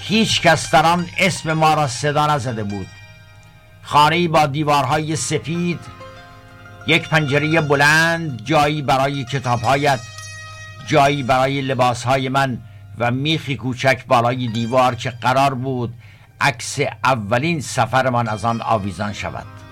هیچ کس در آن اسم ما را صدا نزده بود. خانه‌ای با دیوارهای سفید، یک پنجره بلند، جایی برای کتابهایت، جایی برای لباسهای من و میخی کوچک بالای دیوار که قرار بود عکس اولین سفرمان از آن آویزان شود.